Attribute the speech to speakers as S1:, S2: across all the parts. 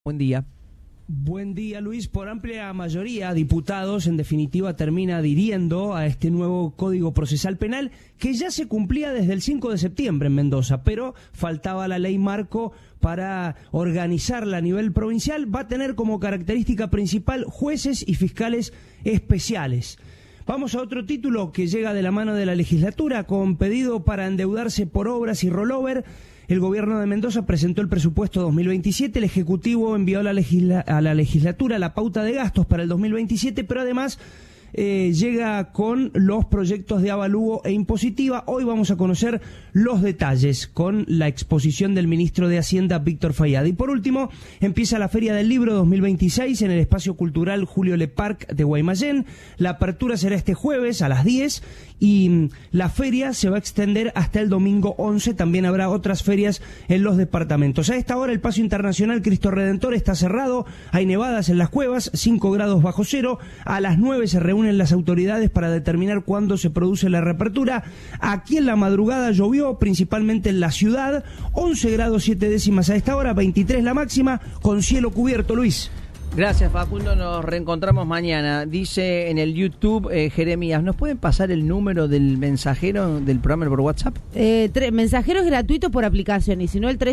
S1: Buen día.
S2: Buen día, Luis. Por amplia mayoría, diputados, en definitiva, termina adhiriendo a este nuevo Código Procesal Penal que ya se cumplía desde el 5 de septiembre en Mendoza, pero faltaba la ley marco para organizarla a nivel provincial. Va a tener como característica principal jueces y fiscales especiales. Vamos a otro título que llega de la mano de la legislatura, con pedido para endeudarse por obras y rollover. El gobierno de Mendoza presentó el presupuesto 2027, el Ejecutivo envió a la legislatura la pauta de gastos para el 2027, pero además llega con los proyectos de avalúo e impositiva. Hoy vamos a conocer los detalles con la exposición del ministro de Hacienda, Víctor Fayad. Y por último, empieza la Feria del Libro 2026 en el Espacio Cultural Julio Le Parc de Guaymallén. La apertura será este jueves a las 10 y la feria se va a extender hasta el domingo 11. También habrá otras ferias en los departamentos. A esta hora el Paso Internacional Cristo Redentor está cerrado, hay nevadas en las cuevas, 5 grados bajo cero. A las 9 se reúnen las autoridades para determinar cuándo se produce la reapertura. Aquí en la madrugada llovió, principalmente en la ciudad, 11 grados 7 décimas a esta hora, 23 la máxima, con cielo cubierto, Luis.
S1: Gracias, Facundo. Nos reencontramos mañana. Dice en el YouTube Jeremías, ¿nos pueden pasar el número del mensajero del programa por WhatsApp?
S3: Mensajero es gratuito por aplicación y si no el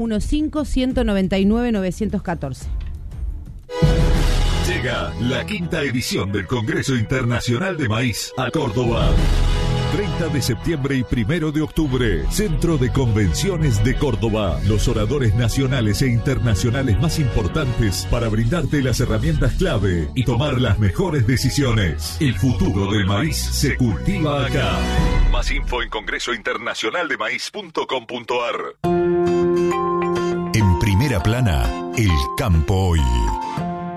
S3: 3515-199-914.
S4: Llega la quinta edición del Congreso Internacional de Maíz a Córdoba. 30 de septiembre y 1 de octubre, Centro de Convenciones de Córdoba. Los oradores nacionales e internacionales más importantes para brindarte las herramientas clave y tomar las mejores decisiones. El futuro del maíz se cultiva acá. Más info en congresointernacionaldemaíz.com.ar.
S5: En primera plana, el campo hoy.